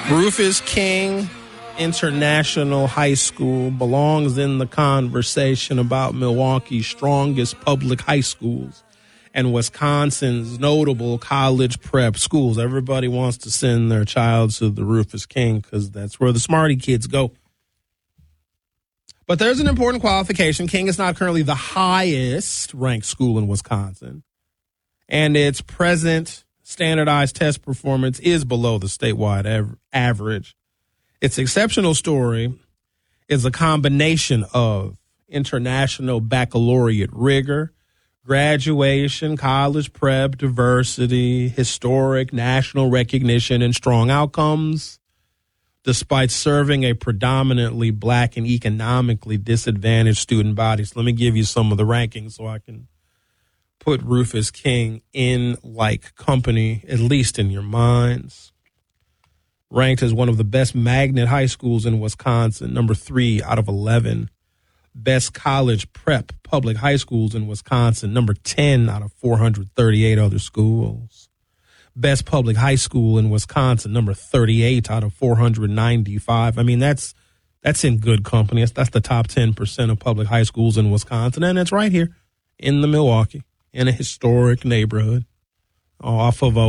Rufus King International High School belongs in the conversation about Milwaukee's strongest public high schools and Wisconsin's notable college prep schools. Everybody wants to send their child to the Rufus King because that's where the smarty kids go. But there's an important qualification. King is not currently the highest ranked school in Wisconsin, and its present standardized test performance is below the statewide average. Its exceptional story is a combination of international baccalaureate rigor, graduation, college prep, diversity, historic national recognition, and strong outcomes, despite serving a predominantly black and economically disadvantaged student body. So let me give you some of the rankings so I can put Rufus King in like company, at least in your minds. Ranked as one of the best magnet high schools in Wisconsin, number 3 out of 11. Best college prep public high schools in Wisconsin, number 10 out of 438 other schools. Best public high school in Wisconsin, number 38 out of 495. I mean, that's in good company. That's the top 10% of public high schools in Wisconsin, and it's right here in the Milwaukee, in a historic neighborhood off of